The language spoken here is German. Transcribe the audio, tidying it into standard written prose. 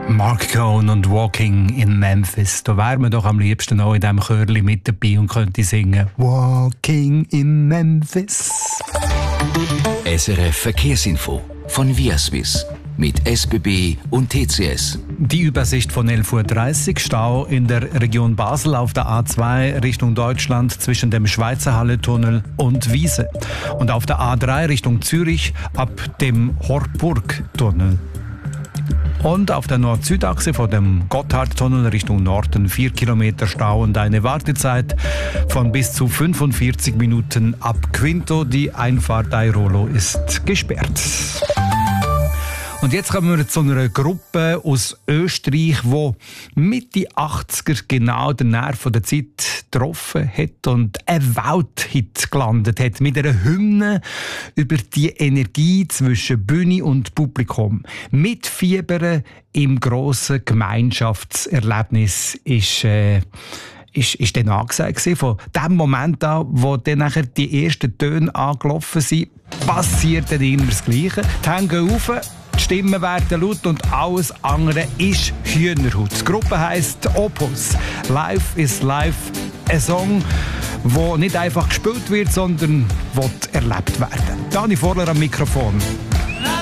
Mark Cohn und Walking in Memphis. Da wären wir doch am liebsten auch in diesem Chörli mit dabei und könnte singen Walking in Memphis. SRF Verkehrsinfo von Viaswiss mit SBB und TCS. Die Übersicht von 11:30 Uhr. Stau in der Region Basel auf der A2 Richtung Deutschland zwischen dem Schweizer Halletunnel und Wiese. Und auf der A3 Richtung Zürich ab dem Horburgtunnel. Und auf der Nord-Süd-Achse von dem Gotthardtunnel Richtung Norden 4 Kilometer Stau und eine Wartezeit von bis zu 45 Minuten ab Quinto. Die Einfahrt Airolo ist gesperrt. Und jetzt kommen wir zu einer Gruppe aus Österreich, die Mitte 80er genau den Nerv der Zeit getroffen hat und einen Welthit gelandet hat mit einer Hymne über die Energie zwischen Bühne und Publikum. Mitfiebern im grossen Gemeinschaftserlebnis ist dann angesagt gewesen. Von dem Moment an, wo dann nachher die ersten Töne angelaufen sind, passiert dann immer das Gleiche. Die Hände gehen rauf, die Stimmen werden laut und alles andere ist Hühnerhaut. Die Gruppe heisst Opus. Life is Life. Ein Song, der nicht einfach gespielt wird, sondern erlebt werden. Dani Vorler am Mikrofon.